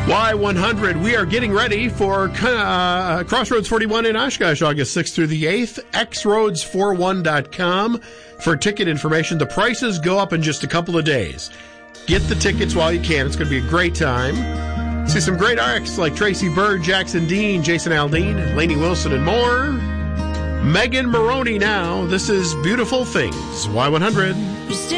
Y100, we are getting ready for Crossroads 41 in Oshkosh, August 6th through the 8th. xroads41.com for ticket information. The prices go up in just a couple of days. Get the tickets while you can. It's going to be a great time. See some great acts like Tracy Bird, Jackson Dean, Jason Aldean, Lainey Wilson, and more. Megan Maroney now. This is Beautiful Things, Y100.